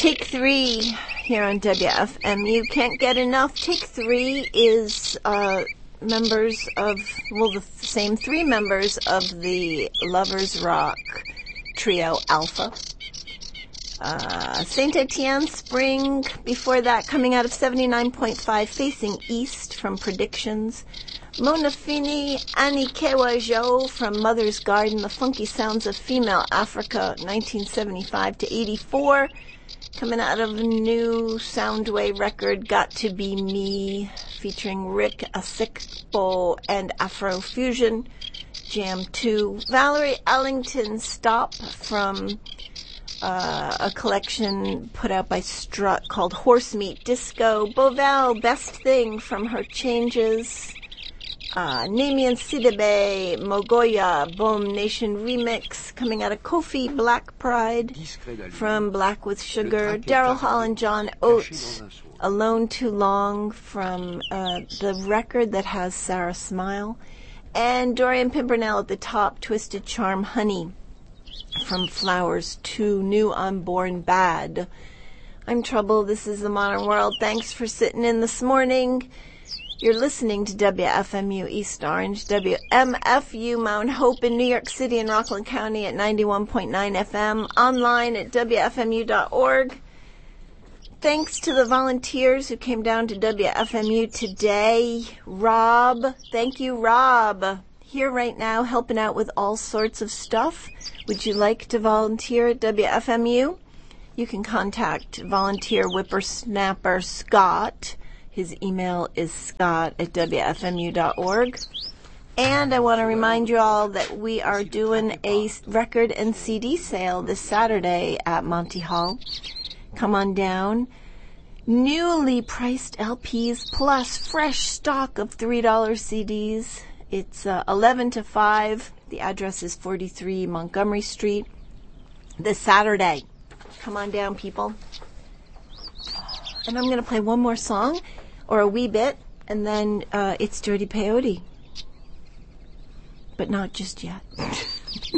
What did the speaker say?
Take Three here on WFMU. Can't get enough. Take Three is members of, well, the same three members of the Lovers Rock trio Alpha. Saint Etienne Spring, before that, coming out of 79.5, Facing East from Predictions. Mona Fini, Annie Kewajo from Mother's Garden, The Funky Sounds of Female Africa, 1975 to 84. Coming out of a new Soundwave record, Got to Be Me, featuring Rick Asikpo and Afrofusion, Jam 2. Valerie Ellington, Stop, from a collection put out by Strut called Horse Meat Disco. Boval, Best Thing, from her Changes. Namian Sidibe, Mogoya, Boom Nation Remix, coming out of Kofi, Black Pride, from Black with Sugar. Daryl Hall and John Oates, Alone Too Long, from the record that has Sarah Smile. And Dorian Pimpernel at the top, Twisted Charm Honey, from Flowers 2, New Unborn Bad. I'm Trouble, this is The Modern World. Thanks for sitting in this morning. You're listening to WFMU East Orange, WMFU Mount Hope in New York City and Rockland County at 91.9 FM, online at WFMU.org. Thanks to the volunteers who came down to WFMU today. Rob, thank you, Rob. Here right now helping out with all sorts of stuff. Would you like to volunteer at WFMU? You can contact volunteer whippersnapper Scott. His email is scott@wfmu.org. And I want to remind you all that we are doing a record and CD sale this Saturday at Monty Hall. Come on down. Newly priced LPs plus fresh stock of $3 CDs. It's 11 to 5. The address is 43 Montgomery Street. This Saturday. Come on down, people. And I'm going to play one more song, or a wee bit, and then it's Dirty Peyote. But not just yet.